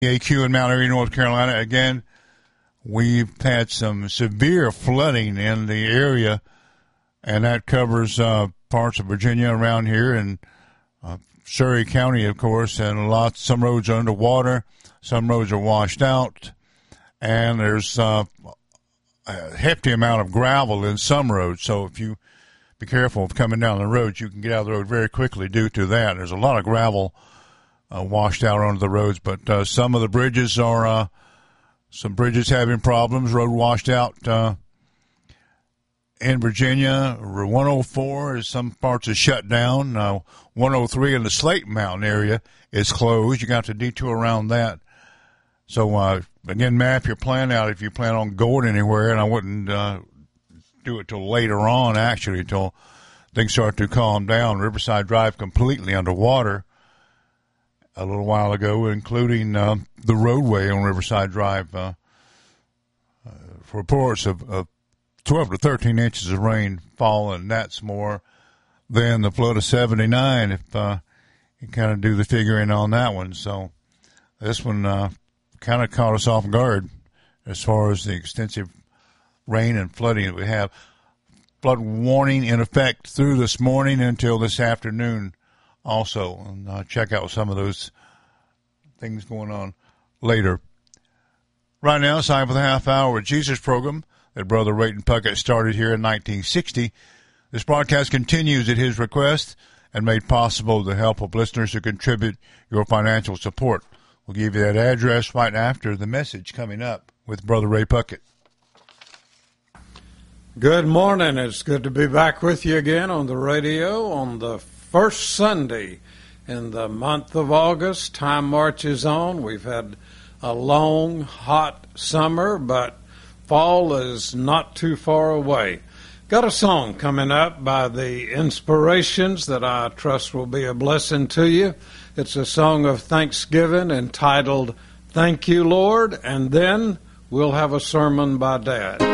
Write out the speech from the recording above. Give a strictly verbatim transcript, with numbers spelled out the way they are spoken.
A Q in Mount Airy, North Carolina. Again, we've had some severe flooding in the area, and that covers uh, parts of Virginia around here and uh, Surrey County, of course, and lots. Some roads are underwater, some roads are washed out, and there's uh, a hefty amount of gravel in some roads. So if you be careful of coming down the road, you can get out of the road very quickly due to that. There's a lot of gravel uh, washed out onto the roads, but uh, some of the bridges are uh, some bridges having problems. Road washed out uh, in Virginia. one oh four is some parts are shut down. Uh, one oh three in the Slate Mountain area is closed. You got to detour around that. So uh, again, map your plan out if you plan on going anywhere, and I wouldn't uh, do it till later on, actually, till things start to calm down. Riverside Drive completely underwater a little while ago, including uh, the roadway on Riverside Drive. Uh, uh, for reports of, of twelve to thirteen inches of rain fall, and that's more than the flood of seventy-nine, if uh, you kind of do the figuring on that one. So this one uh, kind of caught us off guard as far as the extensive rain and flooding that we have. Flood warning in effect through this morning until this afternoon also. And uh, check out some of those things going on later. Right now, it's time for the Half Hour with Jesus program that Brother Rayton Puckett started here in nineteen sixty. This broadcast continues at his request and made possible with the help of listeners who contribute your financial support. We'll give you that address right after the message coming up with Brother Ray Puckett. Good morning. It's good to be back with you again on the radio on the first Sunday in the month of August. Time marches on. We've had a long, hot summer, but fall is not too far away. Got a song coming up by the Inspirations that I trust will be a blessing to you. It's a song of thanksgiving entitled, Thank You, Lord, and then we'll have a sermon by Dad.